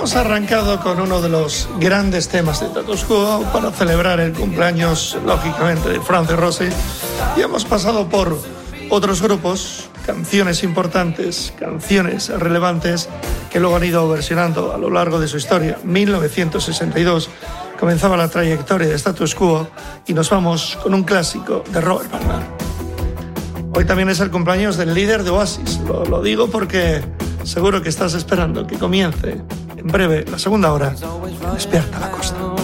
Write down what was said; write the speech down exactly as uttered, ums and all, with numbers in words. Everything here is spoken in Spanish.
hemos arrancado con uno de los grandes temas de Status Quo para celebrar el cumpleaños, lógicamente, de Francis Rossi, y hemos pasado por otros grupos, canciones importantes, canciones relevantes que luego han ido versionando a lo largo de su historia. mil novecientos sesenta y dos comenzaba la trayectoria de Status Quo y nos vamos con un clásico de Robert Palmer. Hoy también es el cumpleaños del líder de Oasis. Lo, lo digo porque seguro que estás esperando que comience en breve la segunda hora. Despierta la costa.